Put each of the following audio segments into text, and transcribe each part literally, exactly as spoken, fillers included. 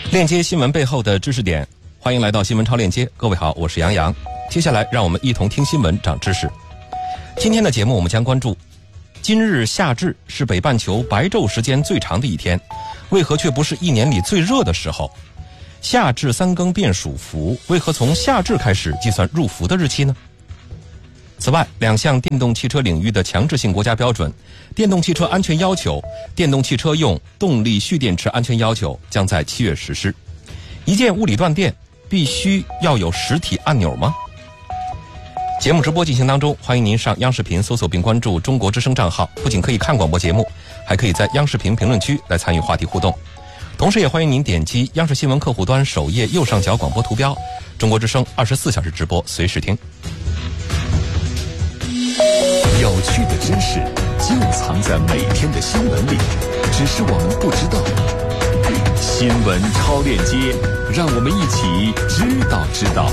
链接新闻背后的知识点，欢迎来到新闻超链接。各位好，我是杨洋。接下来让我们一同听新闻长知识。今天的节目我们将关注，今日夏至是北半球白昼时间最长的一天，为何却不是一年里最热的时候？夏至三更便属伏，为何从夏至开始计算入伏的日期呢？此外，两项电动汽车领域的强制性国家标准、电动汽车安全要求、电动汽车用动力蓄电池安全要求将在七月实施。一键物理断电必须要有实体按钮吗？节目直播进行当中，欢迎您上央视频搜索并关注中国之声账号，不仅可以看广播节目，还可以在央视频评论区来参与话题互动。同时也欢迎您点击央视新闻客户端首页右上角广播图标，中国之声二十四小时直播，随时听。 有趣的知识就藏在每天的新闻里，只是我们不知道。新闻超链接，让我们一起知道知道。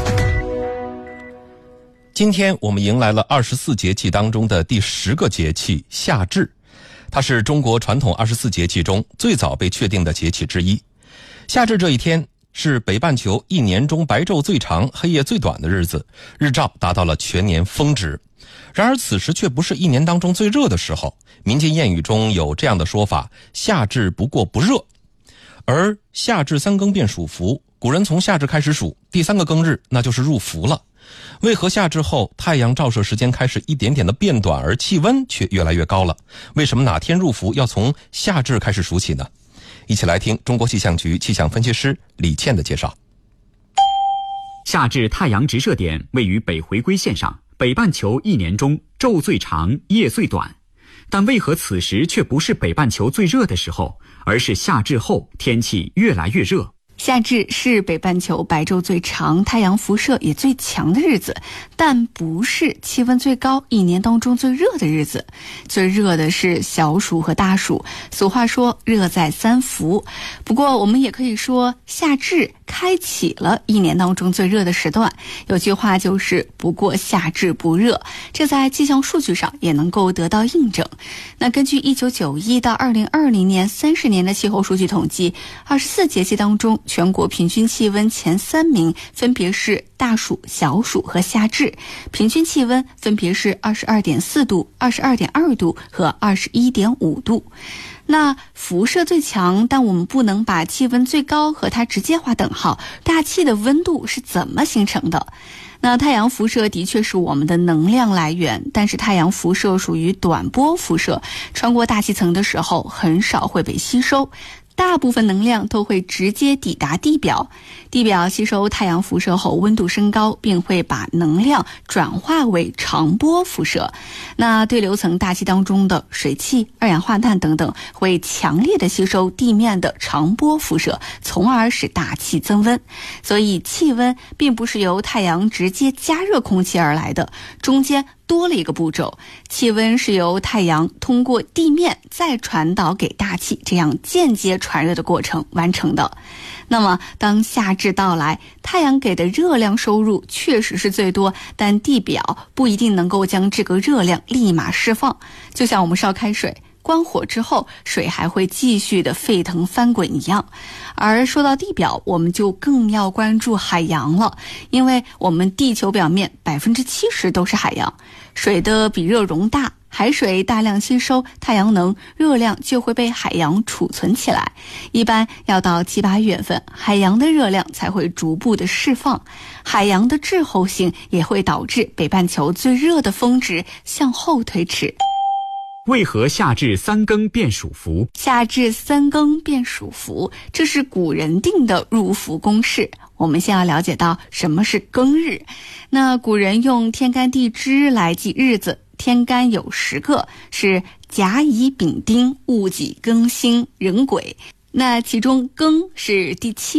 今天我们迎来了二十四节气当中的第十个节气夏至，它是中国传统二十四节气中最早被确定的节气之一。夏至这一天是北半球一年中白昼最长、黑夜最短的日子，日照达到了全年峰值。然而此时却不是一年当中最热的时候，民间谚语中有这样的说法：夏至不过不热。而夏至三更便属伏，古人从夏至开始数，第三个更日那就是入伏了。为何夏至后太阳照射时间开始一点点的变短，而气温却越来越高了？为什么哪天入伏要从夏至开始数起呢？一起来听中国气象局气象分析师李倩的介绍。 夏至太阳直射点位于北回归线上，北半球一年中昼最长，夜最短。但为何此时却不是北半球最热的时候，而是夏至后天气越来越热？ 夏至是北半球白昼最长、太阳辐射也最强的日子，但不是气温最高、一年当中最热的日子。最热的是小暑和大暑，俗话说热在三伏。不过我们也可以说夏至开启了一年当中最热的时段。有句话就是不过夏至不热，这在气象数据上也能够得到印证。那根据一九九一到二零二零年三十年的气候数据统计，二十四节气当中全国平均气温前三名分别是大暑、小暑和夏至，平均气温分别是二十二点四度、二十二点二度和二十一点五度。那辐射最强，但我们不能把气温最高和它直接划等号。大气的温度是怎么形成的？那太阳辐射的确是我们的能量来源，但是太阳辐射属于短波辐射，穿过大气层的时候很少会被吸收，大部分能量都会直接抵达地表。地表吸收太阳辐射后温度升高，并会把能量转化为长波辐射。那对流层大气当中的水汽、二氧化碳等等会强烈的吸收地面的长波辐射，从而使大气增温。所以气温并不是由太阳直接加热空气而来的，中间多了一个步骤，气温是由太阳通过地面再传导给大气，这样间接传热的过程完成的。那么当夏至到来，太阳给的热量收入确实是最多，但地表不一定能够将这个热量立马释放。就像我们烧开水，关火之后水还会继续的沸腾翻滚一样。而说到地表，我们就更要关注海洋了，因为我们地球表面百分之七十都是海洋，水的比热容大，海水大量吸收太阳能，热量就会被海洋储存起来。一般要到七八月份，海洋的热量才会逐步的释放。海洋的滞后性也会导致北半球最热的峰值向后推迟。 为何夏至三更便属伏？ 夏至三更便属伏，这是古人定的入伏公式。我们先要了解到什么是庚日。那古人用天干地支来记日子，天干有十个，是甲乙丙丁戊己庚辛壬癸。那其中庚是第七个，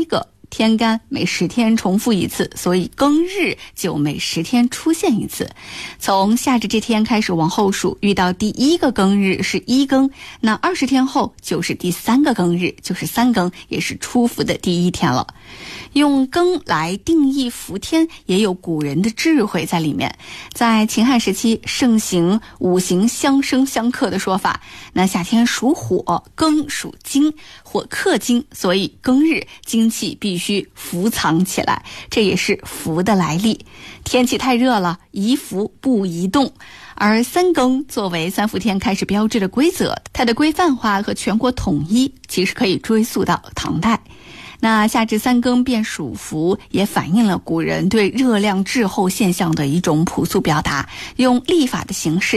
天干每十天重复一次，所以庚日就每十天出现一次。从夏至这天开始往后数，遇到第一个庚日是一庚，那二十天后就是第三个庚日，就是三庚，也是出伏的第一天了。用庚来定义伏天，也有古人的智慧在里面。在秦汉时期盛行五行相生相克的说法，那夏天属火，庚属金，火克金，所以庚日精气必须伏藏起来，这也是伏的来历。天气太热了，宜伏不宜动。而三庚作为三伏天开始标志的规则，它的规范化和全国统一其实可以追溯到唐代。那夏至三更变属伏，也反映了古人对热量滞后现象的一种朴素表达，用历法的形式